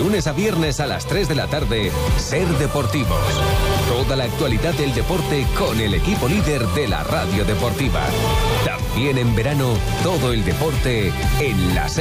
lunes a viernes a las 3 de la tarde, Ser Deportivos. Toda la actualidad del deporte con el equipo líder de la radio deportiva. También en verano, todo el deporte en la SER.